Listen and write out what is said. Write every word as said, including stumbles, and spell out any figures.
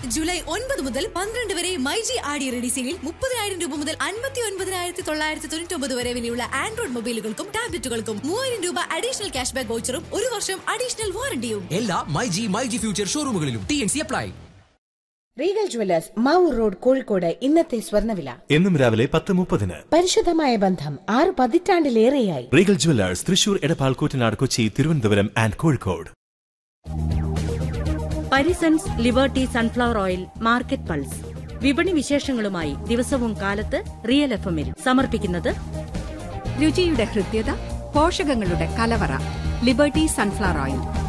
July ഒൻപത് മുതൽ പന്ത്രണ്ട് വരെ മൈജി ആടി റെഡി സെയിൽ മുപ്പതിനായിരം രൂപ മുതൽ അൻപത്തി ഒൻപതിനായിരത്തി തൊള്ളായിരത്തി തൊണ്ണൂറ്റി ഒമ്പത് വരെ വിലയുള്ള ആൻഡ്രോയിഡ് മൊബൈലുകൾക്കും ടാബ്ലറ്റുകൾക്കും മൂവായിരം രൂപ അഡീഷണൽ ക്യാഷ് ബാക്ക് വൗച്ചറും ഒരു വർഷം അഡീഷണൽ വാറണ്ടിയും എല്ലാ myG myG future ഷോറൂമുകളിലും T N C apply. Regal jewellers Mavoor road Kozhikode. ഇന്നത്തെ സ്വർണ്ണവില എന്നും രാവിലെ പത്ത് മുപ്പതിന്. പരിശുദ്ധമായ ബന്ധം ആറ് പതിറ്റാണ്ടിലേറെയായി. Regal jewellers Thrissur, Edappal, Koottanad, Kochi, Thiruvananthapuram and Kozhikode. Parisons liberty sunflower oil market pulse. വിപണി വിശേഷങ്ങളുമായി ദിവസവും കാലത്ത് റിയൽ എഫ് എമ്മിൽ സമർപ്പിക്കുന്നത് രുചിയുടെ ഹൃദ്യത, പോഷകങ്ങളുടെ കലവറ. Liberty sunflower oil.